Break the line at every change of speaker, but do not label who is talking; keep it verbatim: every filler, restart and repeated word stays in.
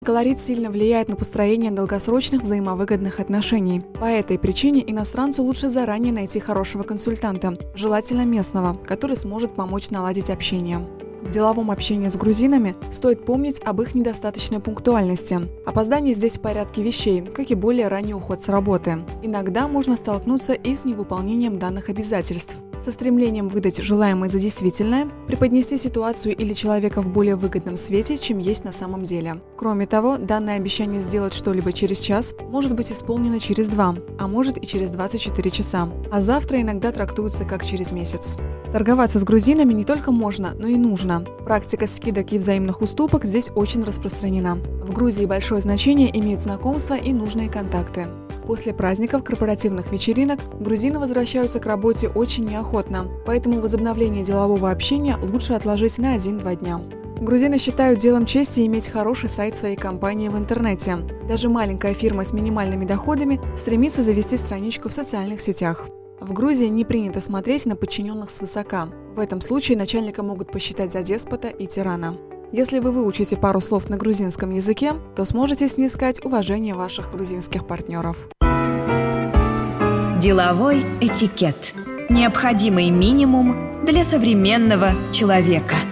Колорит сильно влияет на построение долгосрочных взаимовыгодных отношений. По этой причине иностранцу лучше заранее найти хорошего консультанта, желательно местного, который сможет помочь наладить общение. В деловом общении с грузинами стоит помнить об их недостаточной пунктуальности. Опоздание здесь в порядке вещей, как и более ранний уход с работы. Иногда можно столкнуться и с невыполнением данных обязательств. Со стремлением выдать желаемое за действительное, преподнести ситуацию или человека в более выгодном свете, чем есть на самом деле. Кроме того, данное обещание сделать что-либо через час может быть исполнено через два, а может и через двадцать четыре часа, а завтра иногда трактуется как через месяц. Торговаться с грузинами не только можно, но и нужно. Практика скидок и взаимных уступок здесь очень распространена. В Грузии большое значение имеют знакомства и нужные контакты. После праздников, корпоративных вечеринок грузины возвращаются к работе очень неохотно, поэтому возобновление делового общения лучше отложить на один-два дня. Грузины считают делом чести иметь хороший сайт своей компании в интернете. Даже маленькая фирма с минимальными доходами стремится завести страничку в социальных сетях. В Грузии не принято смотреть на подчиненных свысока. В этом случае начальника могут посчитать за деспота и тирана. Если вы выучите пару слов на грузинском языке, то сможете снискать уважение ваших грузинских партнеров.
Деловой этикет. Необходимый минимум для современного человека.